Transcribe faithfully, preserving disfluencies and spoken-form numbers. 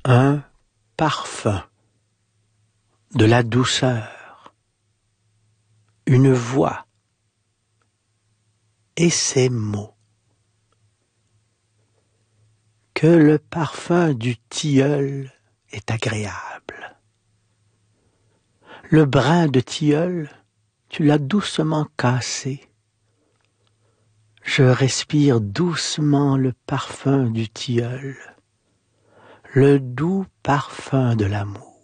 un parfum, de la douceur, une voix et ces mots. Que le parfum du tilleul est agréable. Le brin de tilleul, tu l'as doucement cassé. Je respire doucement le parfum du tilleul, le doux parfum de l'amour.